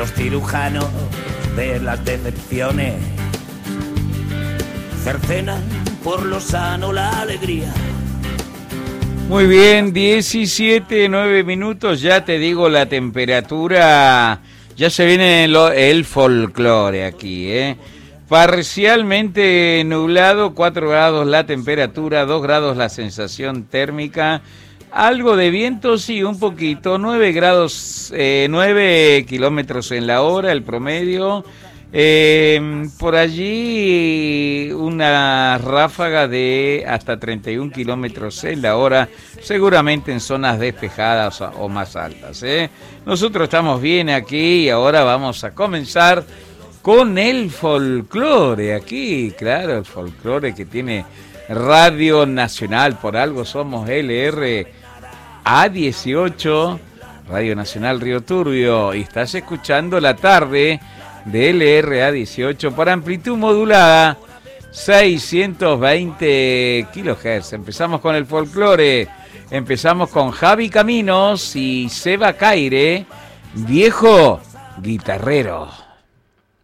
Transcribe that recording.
los cirujanos de las decepciones cercenan por lo sano la alegría. Muy bien, 17:09 minutos, ya te digo la temperatura, ya se viene el folclore aquí, Parcialmente nublado, 4 grados la temperatura, 2 grados la sensación térmica, algo de viento, sí, un poquito, 9 grados, 9 kilómetros en la hora, el promedio. Por allí una ráfaga de hasta 31 kilómetros en la hora, seguramente en zonas despejadas o más altas. Nosotros estamos bien aquí y ahora vamos a comenzar con el folclore aquí, claro, el folclore que tiene Radio Nacional, por algo somos LRA18, Radio Nacional Río Turbio, y estás escuchando la tarde de LRA18 por amplitud modulada 620 kHz. Empezamos con el folclore, empezamos con Javi Caminos y Seba Caire, viejo guitarrero.